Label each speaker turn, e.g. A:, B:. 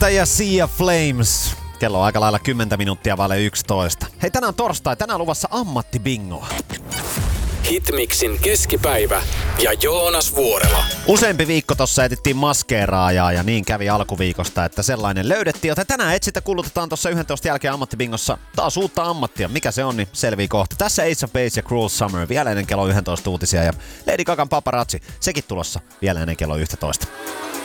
A: Skepta ja Sea Flames. Kello on aika lailla 10 minuuttia vaille 11. Hei, tänään on torstai, tänään luvassa ammattibingoa.
B: Hitmixin keskipäivä ja Joonas Vuorela.
A: Useampi viikko tossa etittiin maskeeraajaa ja niin kävi alkuviikosta, että sellainen löydettiin. Joten tänään etsintä kulutetaan tossa 11 jälkeen ammattibingossa taas uutta ammattia. Mikä se on, niin selvii kohta. Tässä Ace of Base ja Cruel Summer vielä ennen kello 11 uutisia ja Lady Gagan Paparazzi, sekin tulossa vielä ennen kello 11.